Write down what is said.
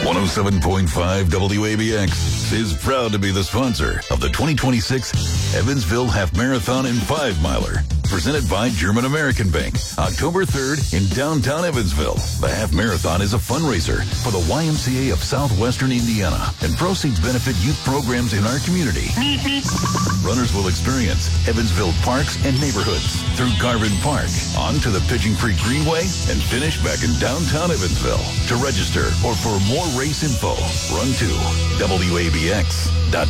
107.5 WABX is proud to be the sponsor of the 2026 Evansville Half Marathon and 5-Miler. Presented by German American Bank, October 3rd in downtown Evansville. The Half Marathon is a fundraiser for the YMCA of Southwestern Indiana, and proceeds benefit youth programs in our community. Runners will experience Evansville parks and neighborhoods through Garvin Park, on to the Pigeon Creek Greenway, and finish back in downtown Evansville. To register or for more race info, run to WABX.com.